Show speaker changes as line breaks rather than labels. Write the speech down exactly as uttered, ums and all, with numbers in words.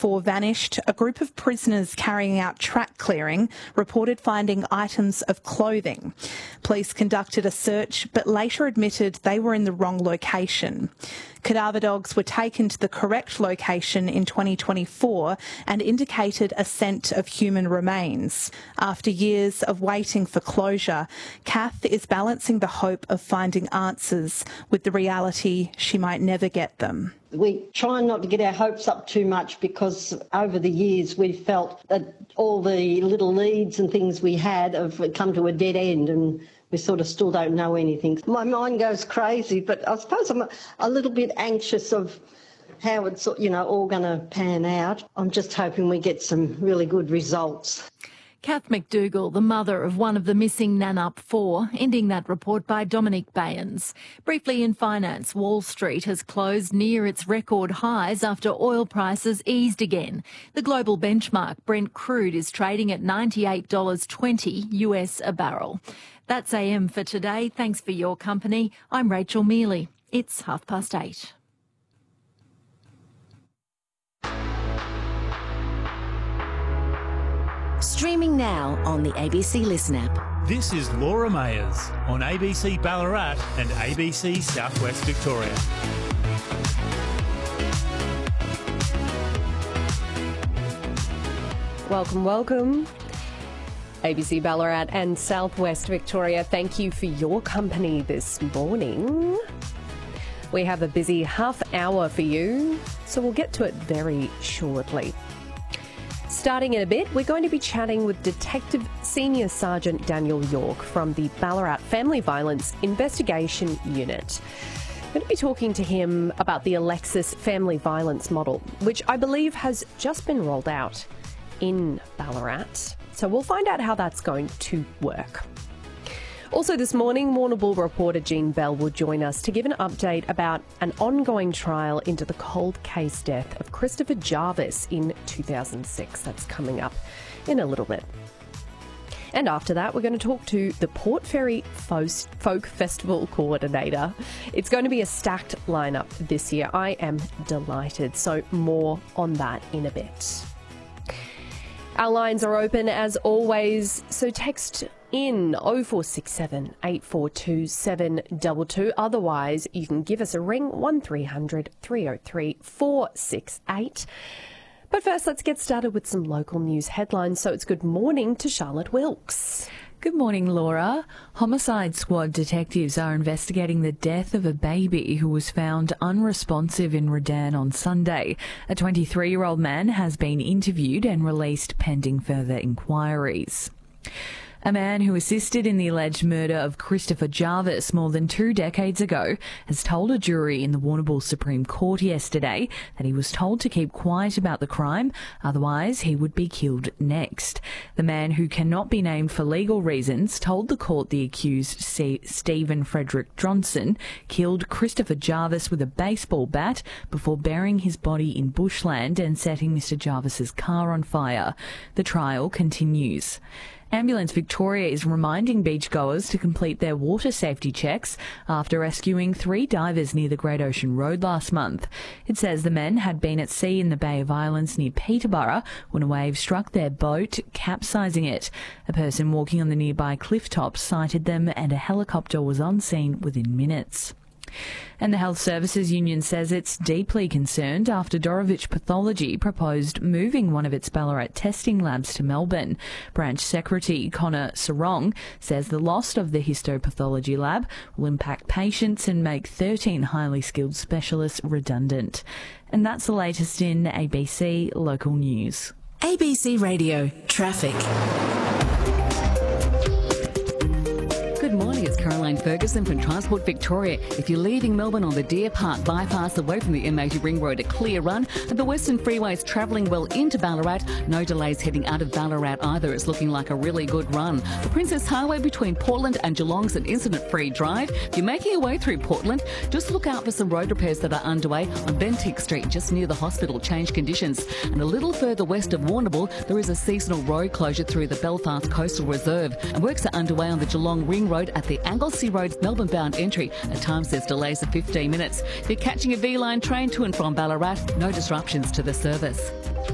four vanished, a group of prisoners carrying out track clearing reported finding items of clothing. Police conducted a search but later admitted they were in the wrong location. Cadaver dogs were taken to the correct location in twenty twenty-four and indicated a scent of human remains. After years of waiting for closure, Kath is balancing the hope of finding answers with the reality she might never get them.
We try not to get our hopes up too much because over the years we've felt that all the little leads and things we had have come to a dead end and we sort of still don't know anything. My mind goes crazy, but I suppose I'm a, a little bit anxious of how it's, you know, all going to pan out. I'm just hoping we get some really good results.
Kath McDougall, the mother of one of the missing Nannup Four, ending that report by Dominic Bayans. Briefly in finance, Wall Street has closed near its record highs after oil prices eased again. The global benchmark, Brent crude, is trading at ninety-eight dollars twenty U S a barrel. That's A M for today. Thanks for your company. I'm Rachel Mealy. It's half past eight.
Streaming now on the A B C Listen app.
This is Laura Mayers on A B C Ballarat and A B C Southwest Victoria.
Welcome, welcome. A B C Ballarat and Southwest Victoria, thank you for your company this morning. We have a busy half hour for you, so we'll get to it very shortly. Starting in a bit, we're going to be chatting with Detective Senior Sergeant Daniel York from the Ballarat Family Violence Investigation Unit. We're going to be talking to him about the Alexis Family Violence Model, which I believe has just been rolled out in Ballarat. So we'll find out how that's going to work. Also this morning, Warrnambool reporter Jean Bell will join us to give an update about an ongoing trial into the cold case death of Christopher Jarvis in two thousand six. That's coming up in a little bit. And after that, we're going to talk to the Port Fairy Folk Festival Coordinator. It's going to be a stacked lineup this year. I am delighted. So more on that in a bit. Our lines are open as always, so text in oh four six seven, eight four two, seven two two. Otherwise, you can give us a ring, one three hundred, three oh three, four six eight. But first, let's get started with some local news headlines. So it's good morning to Charlotte Wilkes.
Good morning, Laura. Homicide Squad detectives are investigating the death of a baby who was found unresponsive in Redan on Sunday. A twenty-three-year-old man has been interviewed and released pending further inquiries. A man who assisted in the alleged murder of Christopher Jarvis more than two decades ago has told a jury in the Warrnambool Supreme Court yesterday that he was told to keep quiet about the crime, otherwise he would be killed next. The man, who cannot be named for legal reasons, told the court the accused, C- Stephen Frederick Johnson, killed Christopher Jarvis with a baseball bat before burying his body in bushland and setting Mister Jarvis's car on fire. The trial continues. Ambulance Victoria is reminding beachgoers to complete their water safety checks after rescuing three divers near the Great Ocean Road last month. It says the men had been at sea in the Bay of Islands near Peterborough when a wave struck their boat, capsizing it. A person walking on the nearby cliff top sighted them and a helicopter was on scene within minutes. And the Health Services Union says it's deeply concerned after Dorevitch Pathology proposed moving one of its Ballarat testing labs to Melbourne. Branch Secretary Connor Sarong says the loss of the histopathology lab will impact patients and make thirteen highly skilled specialists redundant. And that's the latest in A B C Local News.
A B C Radio Traffic.
Good morning, it's Caroline Ferguson from Transport Victoria. If you're leaving Melbourne on the Deer Park bypass away from the M eighty Ring Road, a clear run. And the Western Freeway is travelling well into Ballarat. No delays heading out of Ballarat either. It's looking like a really good run. The Princess Highway between Portland and Geelong's an incident-free drive. If you're making your way through Portland, just look out for some road repairs that are underway on Bentinck Street, just near the hospital. Change conditions. And a little further west of Warrnambool, there is a seasonal road closure through the Belfast Coastal Reserve. And works are underway on the Geelong Ring Road at the Anglesey Road Melbourne-bound entry. At times there's delays of fifteen minutes. If you're catching a V-Line train to and from Ballarat, no disruptions to the service.